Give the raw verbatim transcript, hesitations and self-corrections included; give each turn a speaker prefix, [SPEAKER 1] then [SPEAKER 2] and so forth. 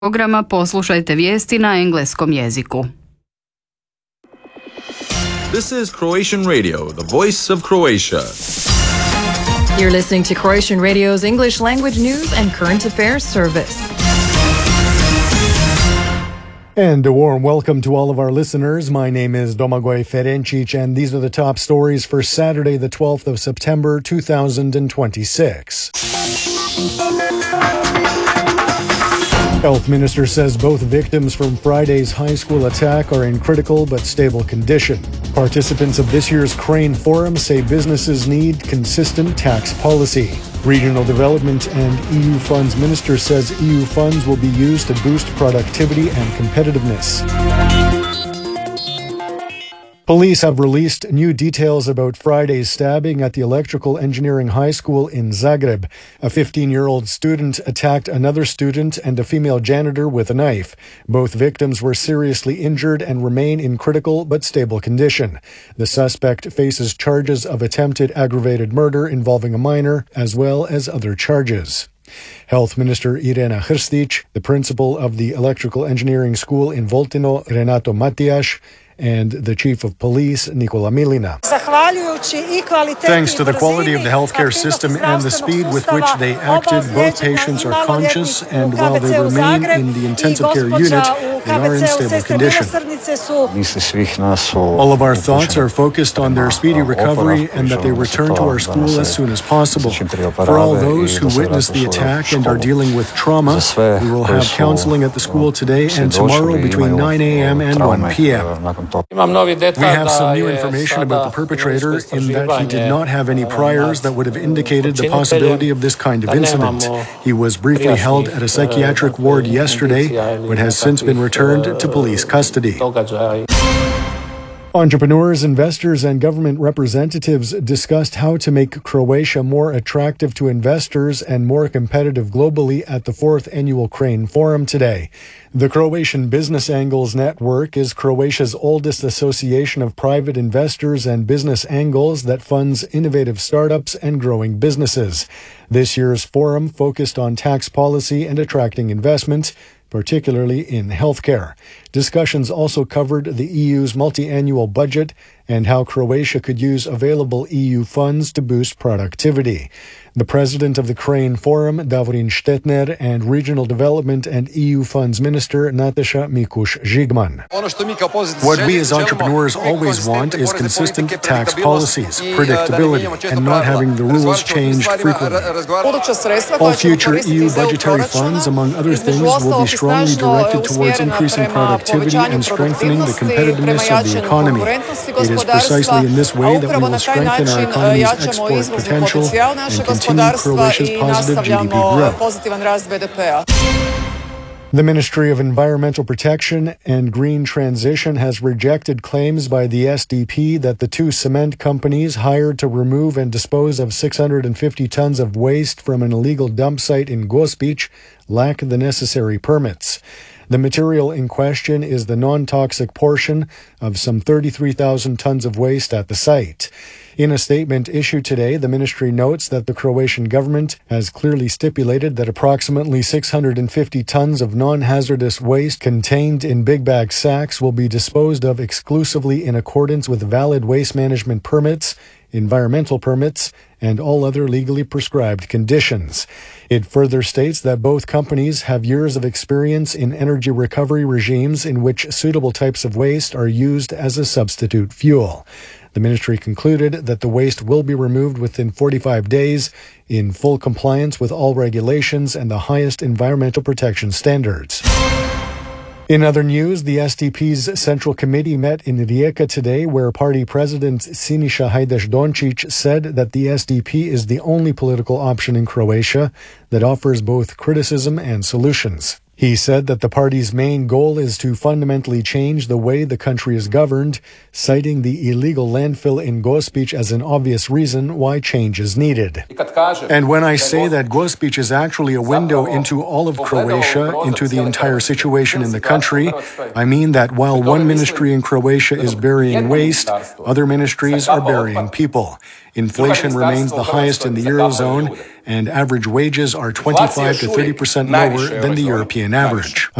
[SPEAKER 1] programa poslušajte vijesti na engleskom jeziku.
[SPEAKER 2] This is Croatian Radio, the voice of Croatia.
[SPEAKER 3] You're listening to Croatian Radio's English language news and current affairs service.
[SPEAKER 4] And a warm welcome to all of our listeners. My name is Domagoj Ferencic, and these are the top stories for Saturday, the twelfth of September, two thousand twenty-six. Health Minister says both victims from Friday's high school attack are in critical but stable condition. Participants of this year's Crane Forum say businesses need consistent tax policy. Regional Development and E U Funds Minister says E U funds will be used to boost productivity and competitiveness. Police have released new details about Friday's stabbing at the Electrical Engineering High School in Zagreb. A fifteen-year-old student attacked another student and a female janitor with a knife. Both victims were seriously injured and remain in critical but stable condition. The suspect faces charges of attempted aggravated murder involving a minor, as well as other charges. Health Minister Irena Hrstić, the principal of the Electrical Engineering School in Voltino, Renato Matijaš, and the Chief of Police, Nikola Milina.
[SPEAKER 5] Thanks to the quality of the healthcare system and the speed with which they acted, both patients are conscious, and while they remain in the intensive care unit, they are in stable condition. All of our thoughts are focused on their speedy recovery and that they return to our school as soon as possible. For all those who witnessed the attack and are dealing with trauma, we will have counseling at the school today and tomorrow between nine a.m. and one p.m. We have some new information about the perpetrator in that he did not have any priors that would have indicated the possibility of this kind of incident. He was briefly held at a psychiatric ward yesterday, but has since been returned to police custody.
[SPEAKER 4] Entrepreneurs, investors, and government representatives discussed how to make Croatia more attractive to investors and more competitive globally at the fourth annual Crane Forum today. The Croatian Business Angles Network is Croatia's oldest association of private investors and business angles that funds innovative startups and growing businesses. This year's forum focused on tax policy and attracting investment, particularly in healthcare. Discussions also covered the E U's multi-annual budget and how Croatia could use available E U funds to boost productivity. The president of the Crane Forum, Davorin Štetner, and Regional Development and E U Funds Minister, Nataša Mikuš-Žigman.
[SPEAKER 5] What we as entrepreneurs always want is consistent tax policies, predictability, and not having the rules changed frequently.
[SPEAKER 4] All future E U budgetary funds, among other things, will be strongly directed towards increasing productivity and strengthening the competitiveness of the economy. It is precisely in this way that we will strengthen our economy's export potential and continue Croatia's positive G D P growth. The Ministry of Environmental Protection and Green Transition has rejected claims by the S D P that the two cement companies hired to remove and dispose of six hundred fifty tons of waste from an illegal dump site in Gospić lack the necessary permits. The material in question is the non-toxic portion of some thirty-three thousand tons of waste at the site. In a statement issued today, the ministry notes that the Croatian government has clearly stipulated that approximately six hundred fifty tons of non-hazardous waste contained in big bag sacks will be disposed of exclusively in accordance with valid waste management permits, environmental permits, and all other legally prescribed conditions. It further states that both companies have years of experience in energy recovery regimes in which suitable types of waste are used as a substitute fuel. The ministry concluded that the waste will be removed within forty-five days in full compliance with all regulations and the highest environmental protection standards. In other news, the S D P's Central Committee met in Rijeka today, where party president Siniša Hajdaš-Dončić said that the S D P is the only political option in Croatia that offers both criticism and solutions. He said that the party's main goal is to fundamentally change the way the country is governed, citing the illegal landfill in Gospić as an obvious reason why change is needed.
[SPEAKER 5] And when I say that Gospić is actually a window into all of Croatia, into the entire situation in the country, I mean that while one ministry in Croatia is burying waste, other ministries are burying people. Inflation remains the highest in the Eurozone, and average wages are twenty-five to thirty percent lower than the European average.